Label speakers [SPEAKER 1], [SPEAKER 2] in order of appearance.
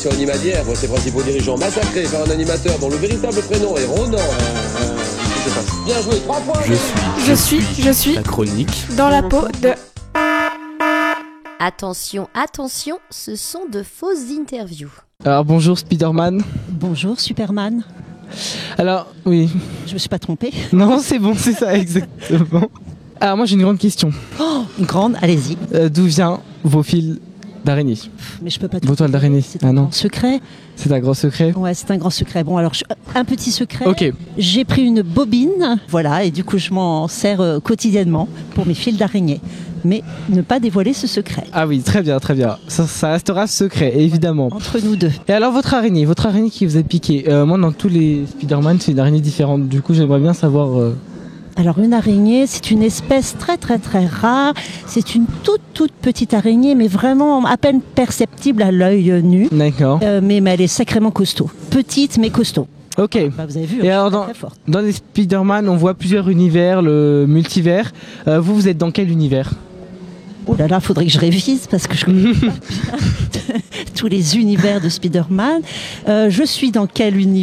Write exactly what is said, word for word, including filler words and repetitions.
[SPEAKER 1] Saint Onimadière voit ses principaux dirigeants massacrés par un animateur dont le véritable prénom est Ronan. Euh, euh, qu'est-ce qui se passe ? Bien joué, trois points.
[SPEAKER 2] Je suis,
[SPEAKER 3] Je suis, je suis
[SPEAKER 2] la chronique
[SPEAKER 3] dans la peau de...
[SPEAKER 4] Attention, attention, ce sont de fausses interviews.
[SPEAKER 5] Alors bonjour Spider-Man.
[SPEAKER 6] Bonjour Superman.
[SPEAKER 5] Alors oui,
[SPEAKER 6] Je me suis pas trompée.
[SPEAKER 5] non c'est bon, c'est ça exactement. Alors moi j'ai une grande question.
[SPEAKER 6] Oh, grande, allez-y.
[SPEAKER 5] Euh, d'où vient vos fils d'araignée ?
[SPEAKER 6] Mais je peux pas tout
[SPEAKER 5] Vos toiles
[SPEAKER 6] dire.
[SPEAKER 5] d'araignée.
[SPEAKER 6] C'est
[SPEAKER 5] Ah
[SPEAKER 6] un
[SPEAKER 5] non,
[SPEAKER 6] grand secret.
[SPEAKER 5] c'est un gros secret.
[SPEAKER 6] Ouais, c'est un grand secret. Bon, alors je- un petit secret.
[SPEAKER 5] Ok.
[SPEAKER 6] J'ai pris une bobine, voilà, et du coup je m'en sers euh, quotidiennement pour mes fils d'araignée. Mais ne pas dévoiler ce secret
[SPEAKER 5] Ah oui, très bien, très bien. Ça, ça restera secret, évidemment.
[SPEAKER 6] entre nous deux.
[SPEAKER 5] Et alors votre araignée, votre araignée qui vous a piqué. Euh, moi dans tous les Spider-Man c'est une araignée différente. Du coup j'aimerais bien savoir... euh,
[SPEAKER 6] Alors une araignée, c'est une espèce très très très rare. C'est une toute toute petite araignée, mais vraiment à peine perceptible à l'œil nu.
[SPEAKER 5] D'accord.
[SPEAKER 6] Euh, mais, mais elle est sacrément costaud. Petite mais costaud.
[SPEAKER 5] Ok.
[SPEAKER 6] Bah, vous avez vu,
[SPEAKER 5] Et
[SPEAKER 6] elle
[SPEAKER 5] alors
[SPEAKER 6] est
[SPEAKER 5] dans,
[SPEAKER 6] très forte.
[SPEAKER 5] dans les Spider-Man on voit plusieurs univers, le multivers. Euh, vous, vous êtes dans quel univers ?
[SPEAKER 6] Oh là là, faudrait que je révise parce que je connais pas bien tous les univers de Spider-Man. Euh, je suis dans quel univers ?